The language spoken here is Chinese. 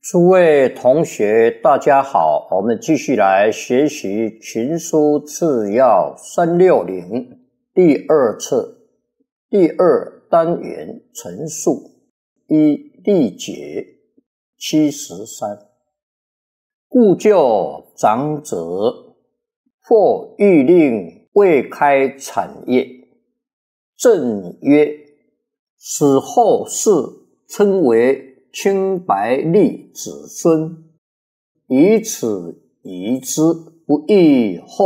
诸位同学，大家好，我们继续来学习《群书治要360》第二册第二单元陈述一例解73。故旧长者，或欲令未开产业，正曰：此后世称为清白利子孙，以此疑之，不亦后